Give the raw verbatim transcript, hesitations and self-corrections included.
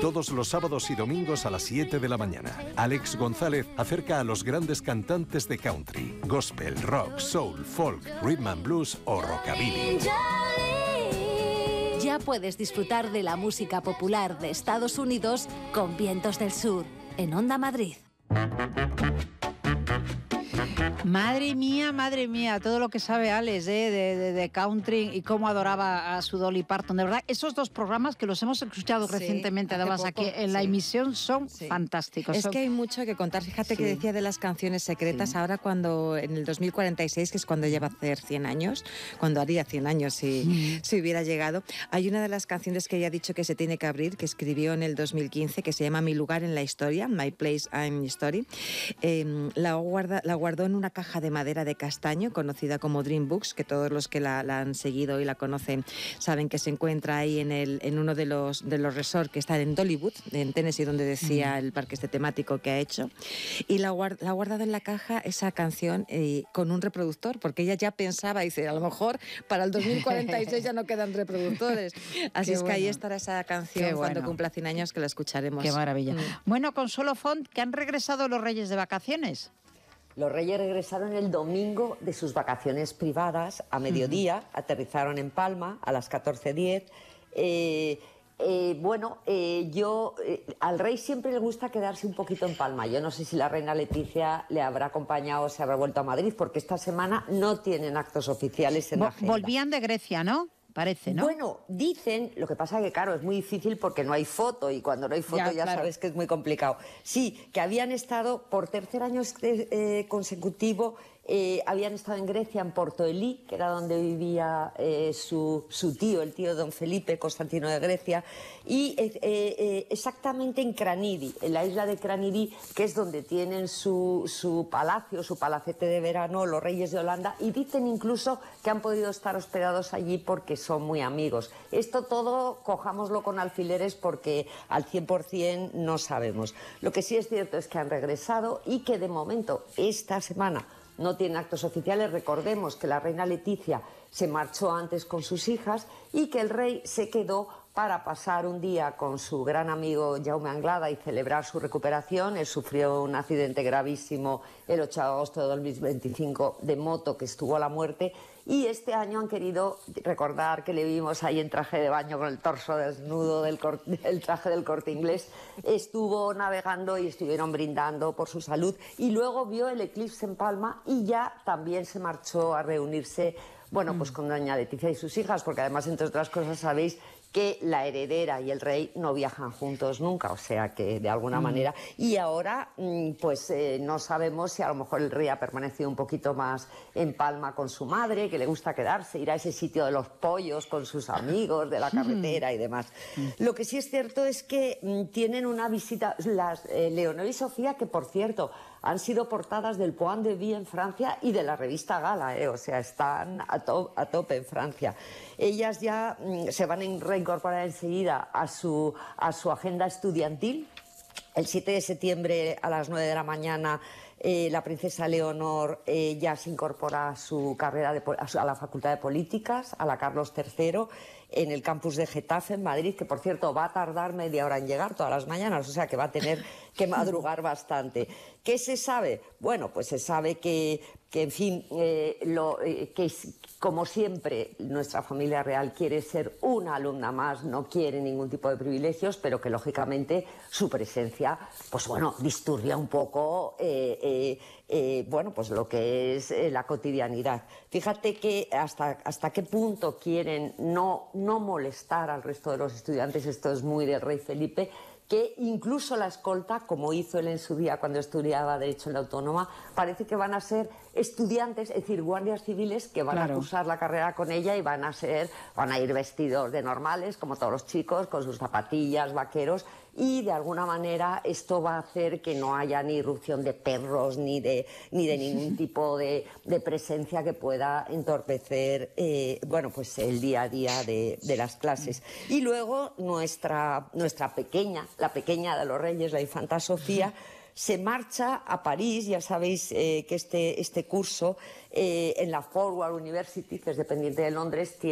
Todos los sábados y domingos a las siete de la mañana, Alex González acerca a los grandes cantantes de country, gospel, rock, soul, folk, rhythm and blues o rockabilly. Ya puedes disfrutar de la música popular de Estados Unidos con Vientos del Sur, en Onda Madrid. Madre mía, madre mía, todo lo que sabe Alex ¿eh? de, de, de country y cómo adoraba a su Dolly Parton. De verdad, esos dos programas que los hemos escuchado sí, recientemente, además aquí en sí. la emisión, son sí. fantásticos. Es son... que hay mucho que contar. Fíjate sí. que decía de las canciones secretas, sí. ahora cuando en el dos mil cuarenta y seis, que es cuando ella va a hacer cien años, cuando haría cien años si, mm. si hubiera llegado, hay una de las canciones que ella ha dicho que se tiene que abrir, que escribió en el dos mil quince, que se llama Mi lugar en la historia, My Place in History. Eh, la, guarda, la guardó en una caja de madera de castaño, conocida como Dream Books, que todos los que la, la han seguido y la conocen saben que se encuentra ahí en, el, en uno de los, de los resorts que están en Dollywood, en Tennessee, donde decía mm. el parque este temático que ha hecho. Y la, guard, la ha guardado en la caja esa canción eh, con un reproductor, porque ella ya pensaba, dice, a lo mejor para el dos mil cuarenta y seis ya no quedan reproductores. Así Qué es bueno. que ahí estará esa canción Qué cuando bueno. cumpla cien años, que la escucharemos. Qué maravilla. Mm. Bueno, Consuelo Font, que han regresado los Reyes de vacaciones. Los Reyes regresaron el domingo de sus vacaciones privadas a mediodía, uh-huh. aterrizaron en Palma a las catorce diez. Eh, eh, bueno, eh, yo eh, al rey siempre le gusta quedarse un poquito en Palma. Yo no sé si la reina Leticia le habrá acompañado o se habrá vuelto a Madrid, porque esta semana no tienen actos oficiales en la agenda. Volvían de Grecia, ¿no? Parece, ¿no? Bueno, dicen, lo que pasa es que, claro, es muy difícil porque no hay foto y cuando no hay foto ya, ya claro. sabes que es muy complicado. Sí, que habían estado por tercer año eh, consecutivo, eh, habían estado en Grecia, en Portoelí, que era donde vivía eh, su, su tío, el tío don Felipe, Constantino de Grecia, y eh, eh, exactamente en Kranidi, en la isla de Kranidi, que es donde tienen su, su palacio, su palacete de verano, los reyes de Holanda, y dicen incluso que han podido estar hospedados allí porque son muy amigos. Esto todo cojámoslo con alfileres porque al cien por cien no sabemos. Lo que sí es cierto es que han regresado y que de momento esta semana no tienen actos oficiales. Recordemos que la reina Leticia se marchó antes con sus hijas y que el rey se quedó para pasar un día con su gran amigo Jaume Anglada y celebrar su recuperación. Él sufrió un accidente gravísimo el ocho de agosto de dos mil veinticinco de moto, que estuvo a la muerte, y este año han querido recordar que le vimos ahí en traje de baño con el torso desnudo del, del traje del Corte Inglés. Estuvo navegando y estuvieron brindando por su salud, y luego vio el eclipse en Palma y ya también se marchó a reunirse, bueno, pues con doña Leticia y sus hijas, porque además, entre otras cosas, sabéis que la heredera y el rey no viajan juntos nunca, o sea que de alguna mm. manera. Y ahora, pues eh, no sabemos si a lo mejor el rey ha permanecido un poquito más en Palma con su madre, que le gusta quedarse, ir a ese sitio de los pollos con sus amigos de la carretera mm. y demás. Mm. Lo que sí es cierto es que mm, tienen una visita, las eh, Leonor y Sofía, que por cierto han sido portadas del Point de Vie en Francia y de la revista Gala, eh, o sea, están a, to a tope en Francia. Ellas ya mm, se van a reincorporar enseguida a su, a su agenda estudiantil. El siete de septiembre a las nueve de la mañana eh, la princesa Leonor eh, ya se incorpora a su carrera de, a, su, a la Facultad de Políticas, a la Carlos tercero, en el campus de Getafe, en Madrid, que por cierto va a tardar media hora en llegar todas las mañanas, o sea que va a tener que madrugar bastante. ¿Qué se sabe? Bueno, pues se sabe que, que en fin, eh, lo, eh, que como siempre nuestra familia real quiere ser una alumna más, no quiere ningún tipo de privilegios, pero que lógicamente su presencia, pues bueno, disturbia un poco eh, eh, eh, bueno, pues lo que es eh, la cotidianidad. Fíjate que hasta, hasta qué punto quieren no, no molestar al resto de los estudiantes, esto es muy del rey Felipe, que incluso la escolta, como hizo él en su día cuando estudiaba Derecho en la Autónoma, parece que van a ser estudiantes, es decir, guardias civiles que van claro. a cursar la carrera con ella y van a ser, van a ir vestidos de normales, como todos los chicos, con sus zapatillas, vaqueros, y de alguna manera esto va a hacer que no haya ni irrupción de perros ni de, ni de ningún tipo de, de presencia que pueda entorpecer eh, bueno, pues el día a día de, de las clases. Y luego nuestra, nuestra pequeña, la pequeña de los reyes, la infanta Sofía, se marcha a París. Ya sabéis eh, que este, este curso eh, en la Forward University, que es dependiente de Londres, tiene